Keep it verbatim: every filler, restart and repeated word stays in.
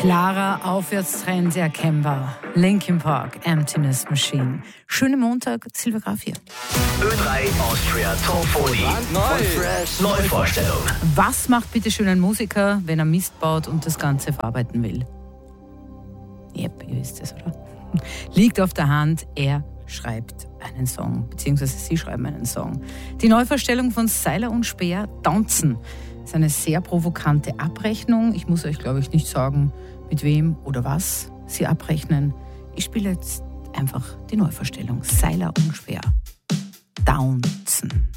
Klarer Aufwärtstrend erkennbar. Linkin Park, Emptiness Machine. Schönen Montag, Silvia Graf hier. Ö drei Austria Top vierzig. Neuvorstellung. Was macht bitte schön ein Musiker, wenn er Mist baut und das Ganze verarbeiten will? Yep, ihr wisst es, oder? Liegt auf der Hand, er schreibt einen Song, beziehungsweise sie schreiben einen Song. Die Neuvorstellung von Seiler und Speer, Tanzen. Das ist eine sehr provokante Abrechnung. Ich muss euch, glaube ich, nicht sagen, mit wem oder was sie abrechnen. Ich spiele jetzt einfach die Neuvorstellung. Seiler und Speer. Tanzen.